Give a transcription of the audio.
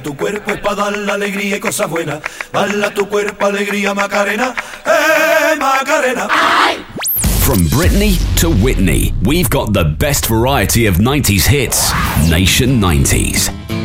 tu cuerpo es para dar la alegría y cosas buenas. Bala tu cuerpo, alegría, Macarena, Macarena. From Britney to Whitney, we've got the best variety of 90s hits. Nation 90s.